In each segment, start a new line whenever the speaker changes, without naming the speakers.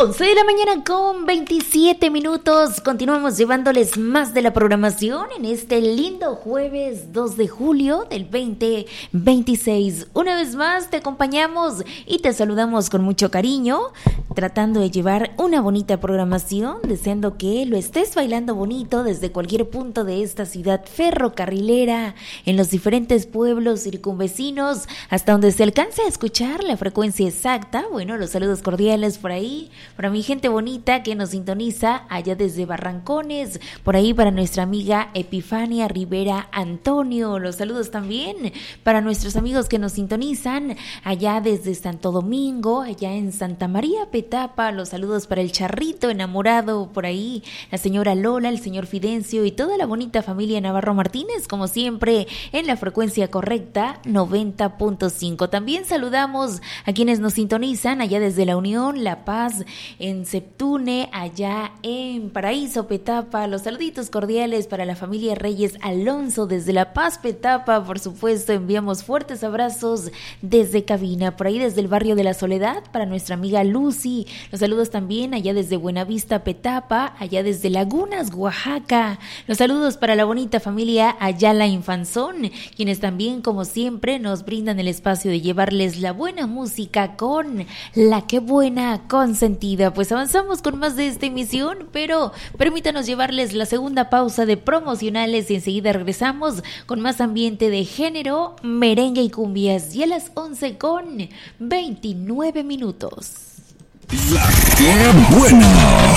11 de la mañana con 27 minutos. Continuamos llevándoles más de la programación en este lindo jueves 2 de julio del 2026. Una vez más te acompañamos y te saludamos con mucho cariño, tratando de llevar una bonita programación, deseando que lo estés bailando bonito desde cualquier punto de esta ciudad ferrocarrilera, en los diferentes pueblos circunvecinos, hasta donde se alcance a escuchar la frecuencia exacta. Bueno, los saludos cordiales por ahí, para mi gente bonita que nos sintoniza allá desde Barrancones, por ahí para nuestra amiga Epifania Rivera Antonio, los saludos también para nuestros amigos que nos sintonizan allá desde Santo Domingo, allá en Santa María Petapa, los saludos para el Charrito enamorado por ahí, la señora Lola, el señor Fidencio y toda la bonita familia Navarro Martínez, como siempre en la frecuencia correcta 90.5. También saludamos a quienes nos sintonizan allá desde La Unión, La Paz, en Septune, allá en Paraíso Petapa, los saluditos cordiales para la familia Reyes Alonso desde La Paz Petapa, por supuesto enviamos fuertes abrazos desde cabina, por ahí desde el barrio de La Soledad para nuestra amiga Lucy, los saludos también allá desde Buenavista Petapa, allá desde Lagunas Oaxaca, los saludos para la bonita familia Ayala Infanzón, quienes también como siempre nos brindan el espacio de llevarles la buena música con la que buena consentida. Pues avanzamos con más de esta emisión, pero permítanos llevarles la segunda pausa de promocionales y enseguida regresamos con más ambiente de género, merengue y cumbias, y a las 11 con 29 minutos.
La que buena.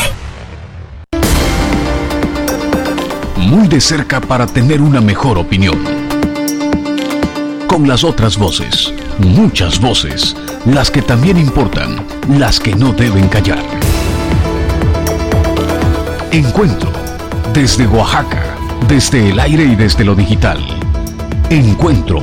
Muy de cerca para tener una mejor opinión. Con las otras voces, muchas voces, las que también importan, las que no deben callar. Encuentro, desde Oaxaca, desde el aire y desde lo digital. Encuentro.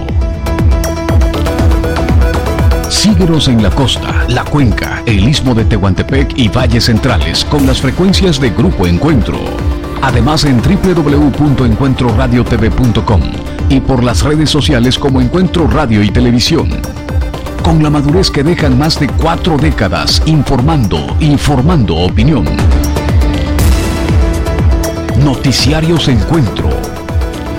Síguenos en la costa, la cuenca, el istmo de Tehuantepec y valles centrales con las frecuencias de Grupo Encuentro. Además en www.encuentroradiotv.com y por las redes sociales como Encuentro Radio y Televisión. Con la madurez que dejan más de 4 décadas informando y formando opinión. Noticiarios Encuentro.